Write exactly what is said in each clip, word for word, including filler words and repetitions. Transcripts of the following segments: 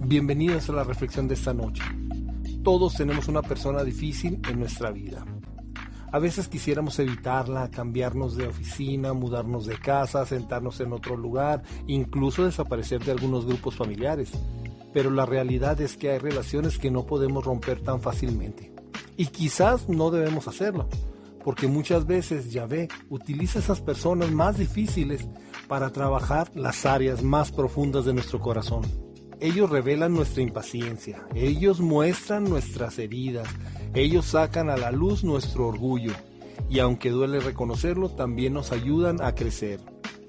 Bienvenidos a la reflexión de esta noche. Todos tenemos una persona difícil en nuestra vida. A veces quisiéramos evitarla, cambiarnos de oficina, mudarnos de casa, sentarnos en otro lugar, incluso desaparecer de algunos grupos familiares. Pero la realidad es que hay relaciones que no podemos romper tan fácilmente. Y quizás no debemos hacerlo, porque muchas veces Yahvé utiliza esas personas más difíciles para trabajar las áreas más profundas de nuestro corazón. Ellos revelan nuestra impaciencia, ellos muestran nuestras heridas, ellos sacan a la luz nuestro orgullo, y aunque duele reconocerlo, también nos ayudan a crecer.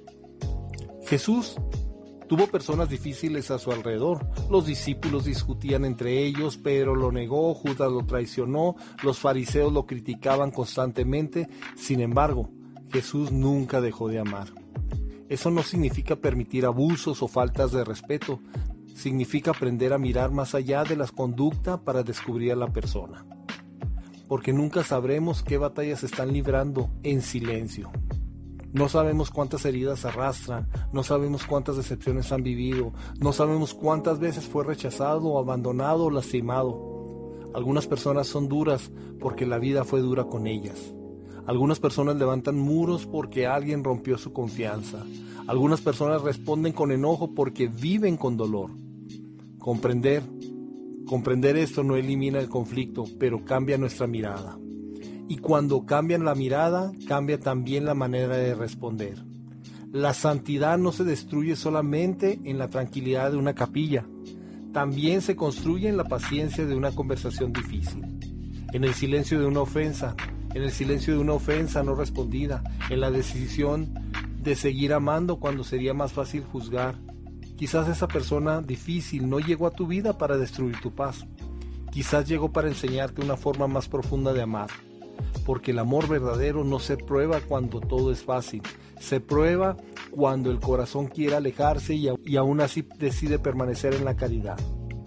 Jesús tuvo personas difíciles a su alrededor. Los discípulos discutían entre ellos, pero lo negó, Judas lo traicionó, los fariseos lo criticaban constantemente. Sin embargo, Jesús nunca dejó de amar. Eso no significa permitir abusos o faltas de respeto. Significa aprender a mirar más allá de las conductas para descubrir a la persona. Porque nunca sabremos qué batallas están librando en silencio. No sabemos cuántas heridas arrastran, no sabemos cuántas decepciones han vivido, no sabemos cuántas veces fue rechazado, abandonado o lastimado. Algunas personas son duras porque la vida fue dura con ellas. Algunas personas levantan muros porque alguien rompió su confianza. Algunas personas responden con enojo porque viven con dolor. Comprender, comprender esto no elimina el conflicto, pero cambia nuestra mirada. Y cuando cambian la mirada, cambia también la manera de responder. La santidad no se destruye solamente en la tranquilidad de una capilla, también se construye en la paciencia de una conversación difícil, en el silencio de una ofensa, en el silencio de una ofensa no respondida, en la decisión de seguir amando cuando sería más fácil juzgar. Quizás esa persona difícil no llegó a tu vida para destruir tu paz. Quizás llegó para enseñarte una forma más profunda de amar. Porque el amor verdadero no se prueba cuando todo es fácil. Se prueba cuando el corazón quiere alejarse y, y aún así decide permanecer en la caridad.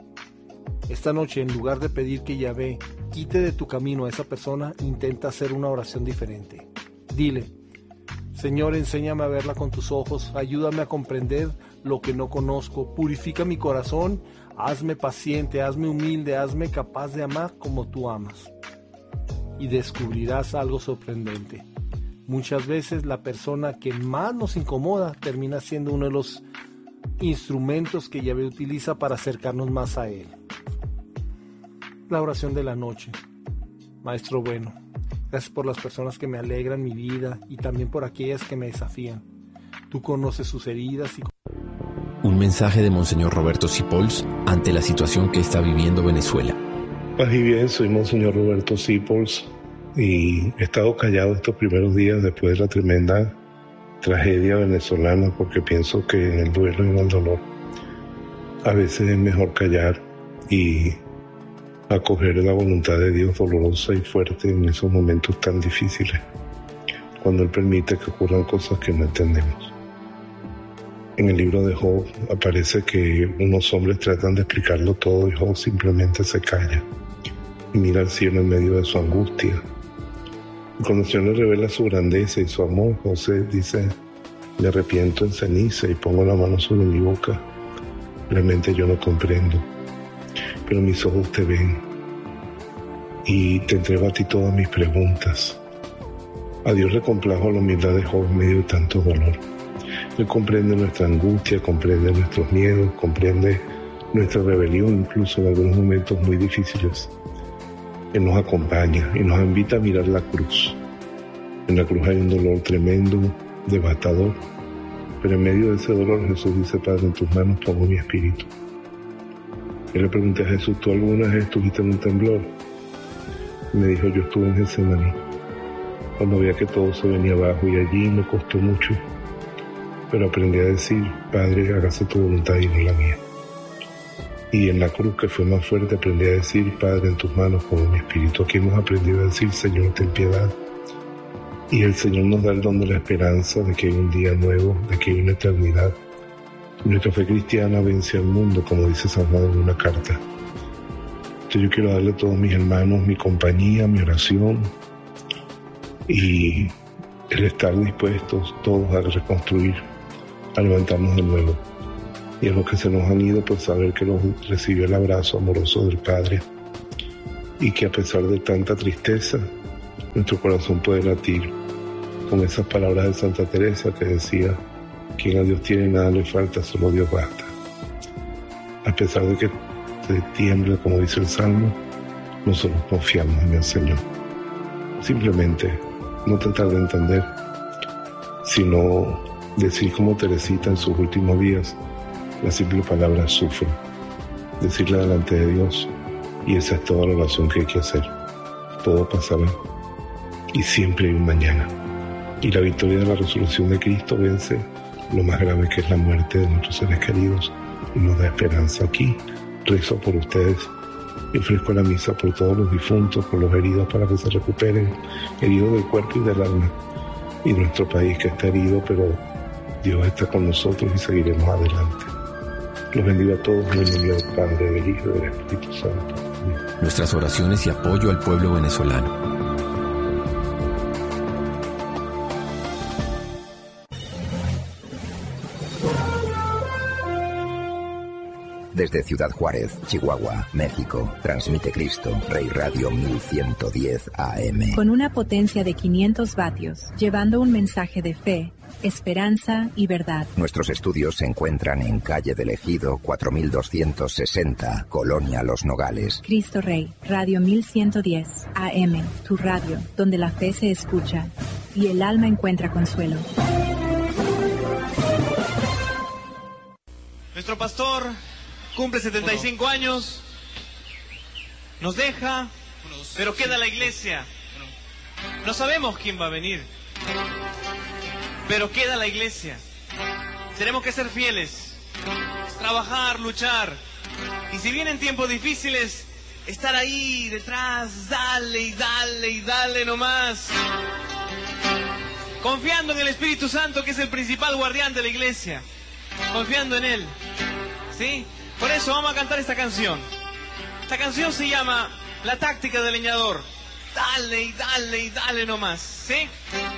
Esta noche, en lugar de pedir que Yahvé quite de tu camino a esa persona, intenta hacer una oración diferente. Dile: Señor, enséñame a verla con tus ojos, ayúdame a comprender lo que no conozco, purifica mi corazón, hazme paciente, hazme humilde, hazme capaz de amar como tú amas. Y descubrirás algo sorprendente. Muchas veces la persona que más nos incomoda termina siendo uno de los instrumentos que Yahvé utiliza para acercarnos más a Él. La oración de la noche. Maestro bueno, gracias por las personas que me alegran mi vida y también por aquellas que me desafían. Tú conoces sus heridas y... Un mensaje de Monseñor Roberto Sipols ante la situación que está viviendo Venezuela. Paz y bien, soy Monseñor Roberto Sipols y he estado callado estos primeros días después de la tremenda tragedia venezolana porque pienso que en el duelo y en el dolor a veces es mejor callar y acoger la voluntad de Dios dolorosa y fuerte en esos momentos tan difíciles, cuando Él permite que ocurran cosas que no entendemos. En el libro de Job aparece que unos hombres tratan de explicarlo todo y Job simplemente se calla y mira al cielo en medio de su angustia. Y cuando el Señor le revela su grandeza y su amor, José dice: me arrepiento en ceniza y pongo la mano sobre mi boca. Realmente yo no comprendo, pero mis ojos te ven y te entrego a ti todas mis preguntas. A Dios le complajo la humildad de Job en medio de tanto dolor. Él comprende nuestra angustia, comprende nuestros miedos, comprende nuestra rebelión, incluso en algunos momentos muy difíciles. Él nos acompaña y nos invita a mirar la cruz. En la cruz hay un dolor tremendo, devastador, pero en medio de ese dolor Jesús dice: Padre, en tus manos pongo mi espíritu. Yo le pregunté a Jesús: ¿tú alguna vez estuviste en un temblor? Y me dijo: yo estuve en Getsemaní, cuando veía que todo se venía abajo, y allí me costó mucho, pero aprendí a decir: Padre, hágase tu voluntad y no la mía. Y en la cruz, que fue más fuerte, aprendí a decir: Padre, en tus manos pongo mi espíritu. Aquí hemos aprendido a decir: Señor, ten piedad. Y el Señor nos da el don de la esperanza de que hay un día nuevo, de que hay una eternidad. Nuestra fe cristiana vence al mundo, como dice San Juan en una carta. Entonces yo quiero darle a todos mis hermanos mi compañía, mi oración y el estar dispuestos todos a reconstruir, a levantarnos de nuevo. Y a los que se nos han ido, pues saber que los recibió el abrazo amoroso del Padre y que a pesar de tanta tristeza, nuestro corazón puede latir con esas palabras de Santa Teresa que decía: quien a Dios tiene nada le falta, solo Dios basta. A pesar de que se tiembla, como dice el Salmo, nosotros confiamos en el Señor. Simplemente no tratar de entender, sino decir como Teresita en sus últimos días, la simple palabra sufro, decirla delante de Dios, y esa es toda la oración que hay que hacer. Todo pasará y siempre hay un mañana. Y la victoria de la resurrección de Cristo vence lo más grave, que es la muerte de nuestros seres queridos, y nos da esperanza. Aquí rezo por ustedes y ofrezco la misa por todos los difuntos, por los heridos para que se recuperen, heridos del cuerpo y del alma, y nuestro país que está herido, pero Dios está con nosotros y seguiremos adelante. Los bendiga a todos en el nombre del Padre, del Hijo y del Espíritu Santo. Amén. Nuestras oraciones y apoyo al pueblo venezolano. Desde Ciudad Juárez, Chihuahua, México, transmite Cristo, Rey Radio mil ciento diez A M. Con una potencia de quinientos vatios, llevando un mensaje de fe, esperanza y verdad. Nuestros estudios se encuentran en calle del Ejido cuatro mil doscientos sesenta, Colonia Los Nogales. Cristo Rey, Radio mil ciento diez A M, tu radio, donde la fe se escucha y el alma encuentra consuelo. Nuestro pastor cumple setenta y cinco años, nos deja, pero queda la iglesia. No sabemos quién va a venir, pero queda la iglesia. Tenemos que ser fieles, trabajar, luchar, y si vienen tiempos difíciles, estar ahí detrás, dale y dale y dale nomás, confiando en el Espíritu Santo, que es el principal guardián de la iglesia, confiando en Él, ¿sí? Por eso vamos a cantar esta canción. Esta canción se llama La táctica del leñador. Dale y dale y dale nomás, ¿sí?